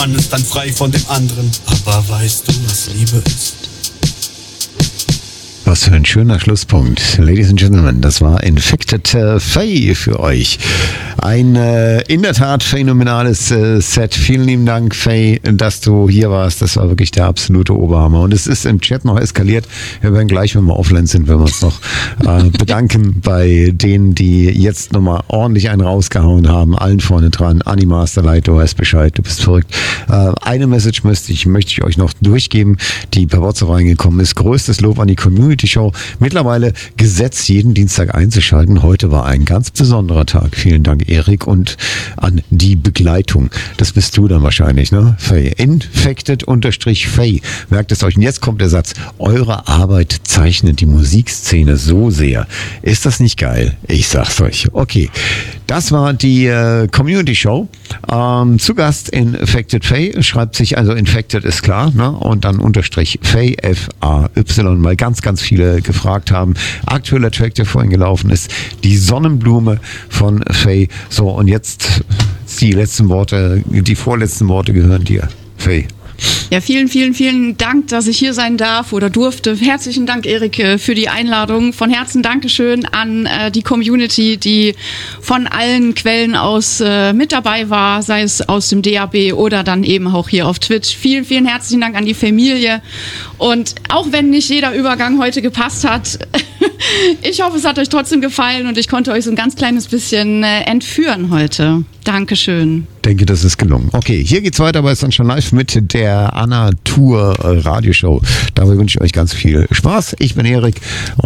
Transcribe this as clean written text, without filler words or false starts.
Man ist dann frei von dem anderen. Aber weißt du, was Liebe ist? Was für ein schöner Schlusspunkt. Ladies and Gentlemen, das war Infected Faye für euch. Ein in der Tat phänomenales Set. Vielen lieben Dank, Faye, dass du hier warst. Das war wirklich der absolute Oberhammer. Und es ist im Chat noch eskaliert. Wir werden gleich, wenn wir offline sind, wenn wir uns noch bedanken bei denen, die jetzt nochmal ordentlich einen rausgehauen haben. Allen vorne dran. Animasterlight, du weißt Bescheid, du bist verrückt. Eine Message möchte ich euch noch durchgeben, die per WhatsApp reingekommen ist. Größtes Lob an die Community Show. Mittlerweile gesetzt, jeden Dienstag einzuschalten. Heute war ein ganz besonderer Tag. Vielen Dank, Erik, und an die Begleitung. Das bist du dann wahrscheinlich, ne? Faye. Infected_Faye. Merkt es euch. Und jetzt kommt der Satz. Eure Arbeit zeichnet die Musikszene so sehr. Ist das nicht geil? Ich sag's euch. Okay. Das war die Community Show. Zu Gast Infected Faye. Schreibt sich, also Infected ist klar, ne? Und dann _Faye, F-A-Y, weil ganz viele gefragt haben. Aktueller Track, der vorhin gelaufen ist, die Sonnenblume von Faye. So, und jetzt die vorletzten Worte gehören dir, Faye. Ja, vielen Dank, dass ich hier sein darf oder durfte. Herzlichen Dank, Erik, für die Einladung. Von Herzen Dankeschön an die Community, die von allen Quellen aus mit dabei war, sei es aus dem DAB oder dann eben auch hier auf Twitch. Vielen herzlichen Dank an die Familie. Und auch wenn nicht jeder Übergang heute gepasst hat, ich hoffe, es hat euch trotzdem gefallen und ich konnte euch so ein ganz kleines bisschen entführen heute. Dankeschön. Denke, das ist gelungen. Okay, hier geht's weiter, aber es ist dann schon live mit der Anna Tour Radioshow. Dabei wünsche ich euch ganz viel Spaß. Ich bin Erik.